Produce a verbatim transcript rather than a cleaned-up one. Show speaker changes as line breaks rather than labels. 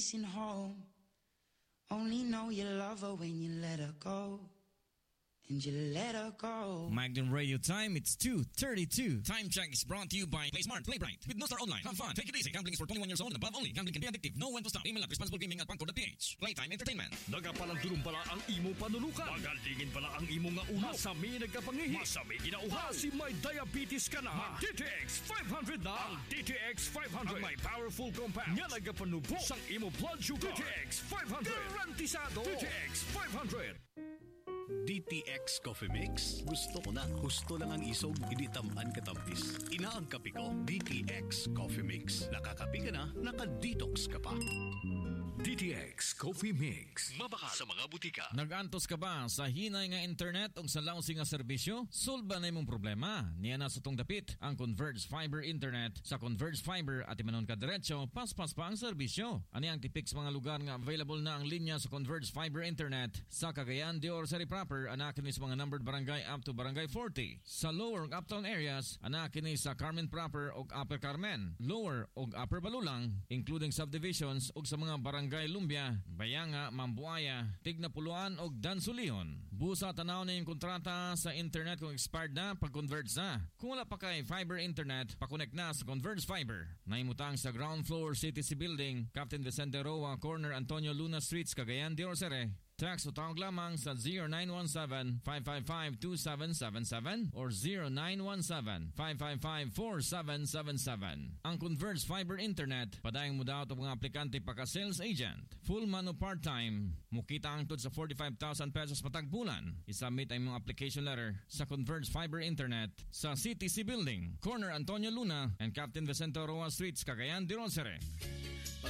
missing home. Only know you love her when you let her go. And you let her go.
Magnum Radio time, it's two thirty-two.
Time check is brought to you by Play Smart, Play Bright. With No Star Online, have fun, take it easy. Gambling is for twenty-one years old and above only. Gambling can be addictive. Know when to stop. Email at responsiblegaming at pangko.ph. Playtime Entertainment.
Nagapalang pala ang imo panulukan. Magalingin pala ang imo nga ulo. Masami nagkapangihi. Masami ginauha. Si may diabetes ka na. D T X five hundred na. Ang D T X five hundred. Ang may powerful compound. Nga nagapanubo sang imo blood sugar. D T X five hundred. Garantisado. D T X five hundred.
D T X Coffee Mix. Gusto ko na. Gusto lang ang isog, hindi tamaan katampis. Inaang kape ko, D T X Coffee Mix. Nakakape ka na, naka-detox ka pa.
D T X Coffee Mix.
Mabaka sa mga butika.
Nagantos ka ba sa hinay nga internet o sa langsing nga serbisyo? Solba na imong problema. Niya na sa tong dapit ang Converge Fiber Internet. Sa Converge Fiber at imanon ka diretso, paspas pa ang serbisyo. Ani ang tipik sa mga lugar nga available na ang linya sa Converge Fiber Internet. Sa Cagayan de Oro City proper, anakin ni sa mga numbered barangay up to barangay forty. Sa lower ug uptown areas, anakin ni sa Carmen proper ug Upper Carmen. Lower ug Upper Balulang, including subdivisions ug sa mga barangay Lumbia, Bayanga, Mambuaya, Tignapuluan ug Dansulihon. Busa tanaw na yung kontrata sa internet kung expired na pag-converge na. Kung wala pa kay fiber internet, pakonect na sa Converge Fiber. Naimutang sa ground floor C T C Building, Captain Vicente Roa, corner Antonio Luna Streets, Cagayan de Oro City. Text o tawag lamang sa zero nine one seven, five five five, two seven seven seven or zero nine one seven, five five five, four seven seven seven. Ang Converge Fiber Internet, padayang mo daw ito mga aplikante pa ka sales agent. Full man o part-time, mukita ang tod sa forty-five thousand pesos patagbulan. Isubmit ang mga application letter sa Converge Fiber Internet sa C T C Building, corner Antonio Luna and Captain Vicente Roa Streets, Cagayan de Oro City.